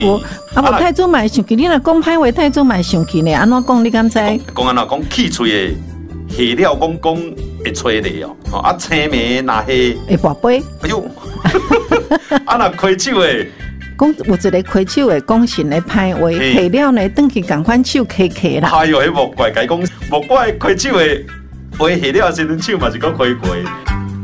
无太祖嘛会生气，你若讲歹话，太祖嘛会生气呢。安怎讲？你敢知？ 讲安怎讲？气嘴的下了讲会吹的哦，啊青眉那黑会跋杯。 哎呦，啊那开手的。 讲有一个开手的讲神的歹话，下了呢，转去共款手开开啦。 哎呦，迄莫怪，甲伊讲莫怪开手的话下了时阵手嘛是搁开过。